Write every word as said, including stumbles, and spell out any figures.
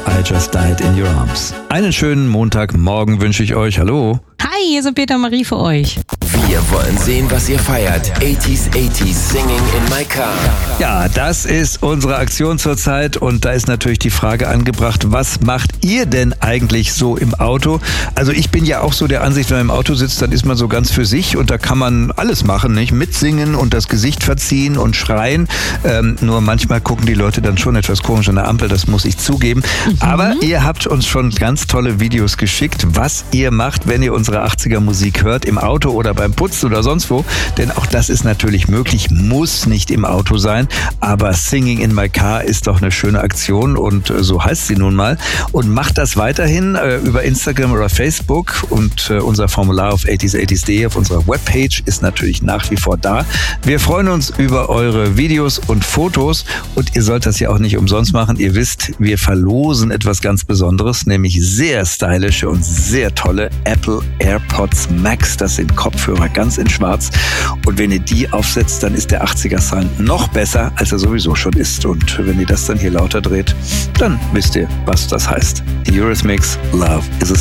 I Just Died in Your Arms. Einen schönen Montagmorgen wünsche ich euch. Hallo. Hi, hier sind Peter und Marie für euch. Wir wollen sehen, was ihr feiert. achtziger, achtziger Singing in my car. Ja, das ist unsere Aktion zurzeit und da ist natürlich die Frage angebracht, was macht ihr denn eigentlich so im Auto? Also ich bin ja auch so der Ansicht, wenn man im Auto sitzt, dann ist man so ganz für sich und da kann man alles machen, nicht? Mitsingen und das Gesicht verziehen und schreien. Ähm, nur manchmal gucken die Leute dann schon etwas komisch an der Ampel, das muss ich zugeben. Mhm. Aber ihr habt uns schon ganz tolle Videos geschickt, was ihr macht, wenn ihr unsere achtziger Musik hört, im Auto oder beim Putzen oder sonst wo. Denn auch das ist natürlich möglich, muss nicht im Auto sein. Aber Singing in my car ist doch eine schöne Aktion und äh, so heißt sie nun mal. Und macht das weiterhin äh, über Instagram oder Facebook und äh, unser Formular auf achtziger achtziger punkt de auf unserer Webpage ist natürlich nach wie vor da. Wir freuen uns über eure Videos und Fotos und ihr sollt das ja auch nicht umsonst machen. Ihr wisst, wir verlosen etwas ganz Besonderes, nämlich sehr stylische und sehr tolle Apple AirPods Max. Das sind Kopfhörer ganz in schwarz und wenn ihr die aufsetzt, dann ist der achtziger Sound noch besser, als er sowieso schon ist. Und wenn ihr das dann hier lauter dreht, dann wisst ihr, was das heißt. Eurythmics, Love is a